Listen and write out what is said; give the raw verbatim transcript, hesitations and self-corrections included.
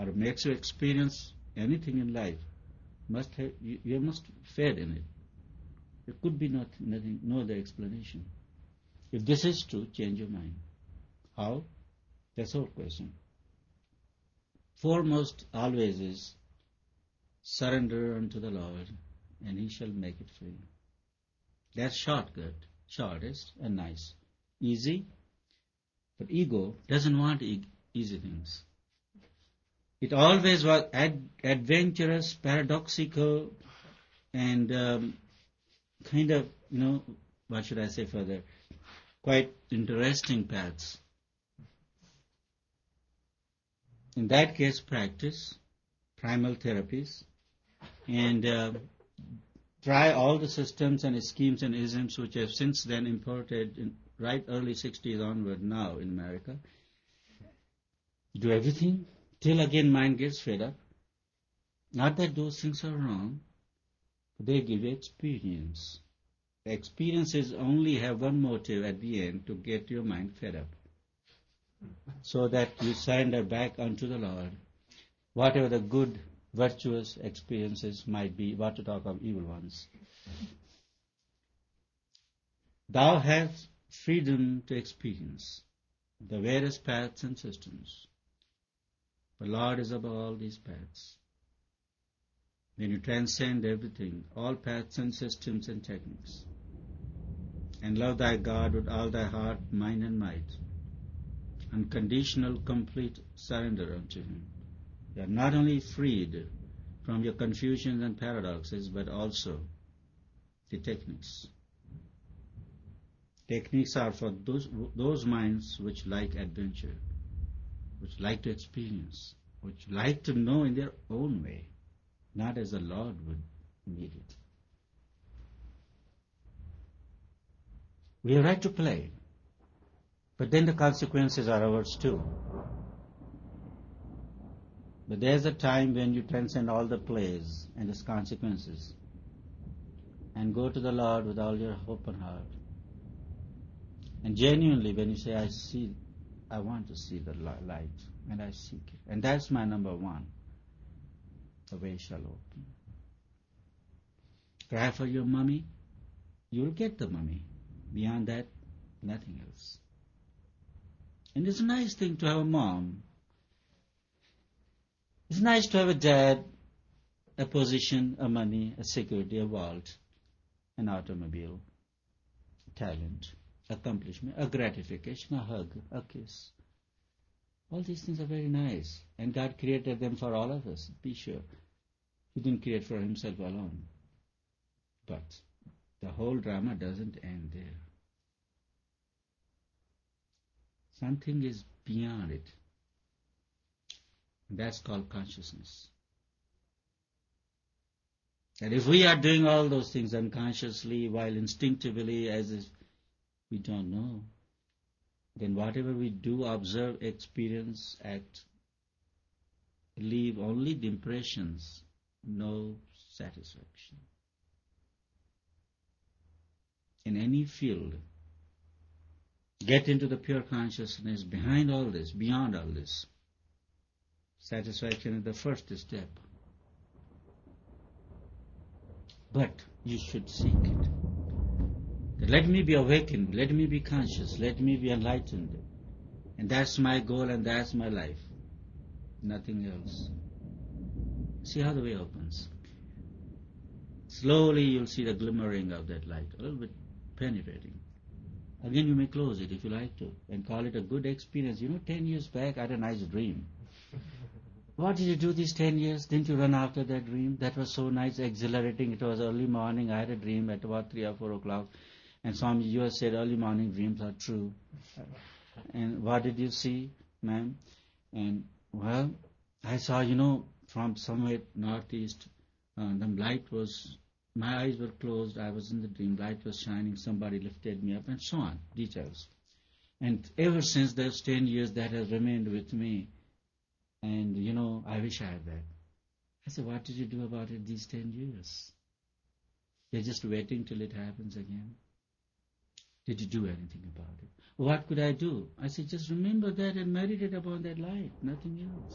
or makes you experience anything in life must have you, you must fed in it. There could be not, nothing, no other explanation. If this is true, change your mind. How? That's our question. Foremost always is surrender unto the Lord, and He shall make it free. That's shortcut, shortest and nice. Easy, but ego doesn't want e- easy things. It always was ad- adventurous, paradoxical, and um, kind of, you know, what should I say further, quite interesting paths. In that case, practice primal therapies and uh, try all the systems and schemes and isms which have since then imported in right early sixties onward now in America. Do everything till again mind gets fed up. Not that those things are wrong, but they give you experience. The experiences only have one motive at the end, to get your mind fed up, so that you surrender back unto the Lord. Whatever the good, virtuous experiences might be, what to talk of evil ones. Thou hast freedom to experience the various paths and systems. The Lord is above all these paths. When you transcend everything, all paths and systems and techniques, and love thy God with all thy heart, mind and might, unconditional, complete surrender unto Him, you are not only freed from your confusions and paradoxes, but also the techniques. Techniques are for those, those minds which like adventure, which like to experience, which like to know in their own way, not as the Lord would need it. We have right to play, but then the consequences are ours too. But there's a time when you transcend all the plays and its consequences and go to the Lord with all your open heart. And genuinely, when you say, I see, I want to see the light, and I seek it. And that's my number one. The way shall open. Cry for your mummy, you'll get the mummy. Beyond that, nothing else. And it's a nice thing to have a mom. It's nice to have a dad, a position, a money, a security, a vault, an automobile, a talent, accomplishment, a gratification, a hug, a kiss. All these things are very nice. And God created them for all of us, be sure. He didn't create for Himself alone. But the whole drama doesn't end there. Something is beyond it. That's called consciousness. And if we are doing all those things unconsciously, while instinctively, as if we don't know, then whatever we do, observe, experience, act, leave only the impressions, no satisfaction. In any field, get into the pure consciousness behind all this, beyond all this. Satisfaction is the first step. But you should seek it. Let me be awakened, let me be conscious, let me be enlightened. And that's my goal and that's my life. Nothing else. See how the way opens. Slowly you'll see the glimmering of that light, a little bit penetrating. Again, you may close it if you like to and call it a good experience. You know, ten years back I had a nice dream. What did you do these ten years? Didn't you run after that dream? That was so nice, exhilarating. It was early morning. I had a dream at about three or four o'clock. And Swami, you have said early morning dreams are true. And what did you see, ma'am? And, well, I saw, you know, from somewhere northeast, uh, the light was, my eyes were closed. I was in the dream. Light was shining. Somebody lifted me up and so on. Details. And ever since those ten years, that has remained with me. And, you know, I wish I had that. I said, what did you do about it these ten years? You're just waiting till it happens again. Did you do anything about it? What could I do? I said, just remember that and meditate upon that light, nothing else.